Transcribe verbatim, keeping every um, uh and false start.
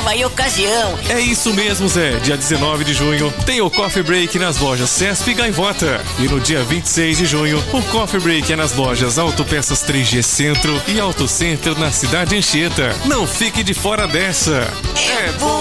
tema e ocasião. É isso mesmo, Zé. Dia dezenove de junho tem o Coffee Break nas lojas Cesp e Gaivota. E no dia vinte e seis de junho, o Coffee Break é nas lojas Autopeças três G Centro e Auto Center na Cidade Anchieta. Não fique de fora dessa. É bom